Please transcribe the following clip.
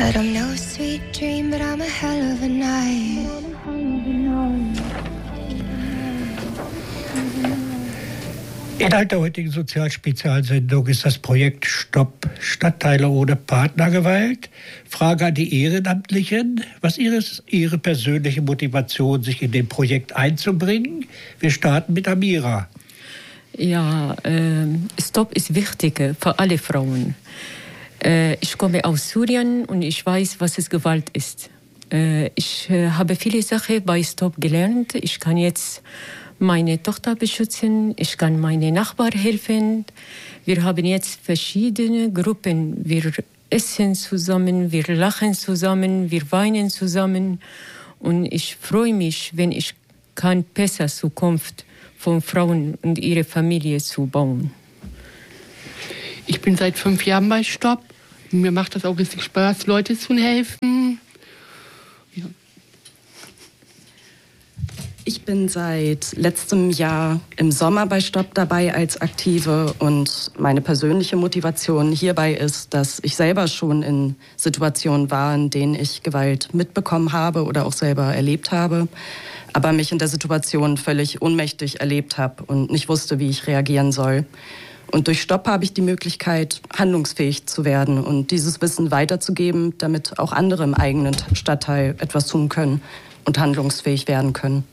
But I'm no sweet dream, but I'm a hell of a night. Inhalt der heutigen Sozialspezialsendung ist das Projekt Stopp Stadtteile ohne Partnergewalt. Frage an die Ehrenamtlichen. Was ist Ihre persönliche Motivation, sich in dem Projekt einzubringen? Wir starten mit Amira. Ja, Stopp ist wichtig für alle Frauen. Ich komme aus Syrien und ich weiß, was es Gewalt ist. Ich habe viele Sachen bei Stopp gelernt. Ich kann jetzt meine Tochter beschützen, ich kann meinen Nachbarn helfen. Wir haben jetzt verschiedene Gruppen. Wir essen zusammen, wir lachen zusammen, wir weinen zusammen. Und ich freue mich, wenn ich kann besser Zukunft von Frauen und ihre Familie zu bauen. Ich bin seit 5 Jahren bei Stopp. Mir macht das auch richtig Spaß, Leute zu helfen. Ja. Ich bin seit letztem Jahr im Sommer bei Stopp dabei als Aktive und meine persönliche Motivation hierbei ist, dass ich selber schon in Situationen war, in denen ich Gewalt mitbekommen habe oder auch selber erlebt habe, aber mich in der Situation völlig ohnmächtig erlebt habe und nicht wusste, wie ich reagieren soll. Und durch Stopp habe ich die Möglichkeit, handlungsfähig zu werden und dieses Wissen weiterzugeben, damit auch andere im eigenen Stadtteil etwas tun können und handlungsfähig werden können.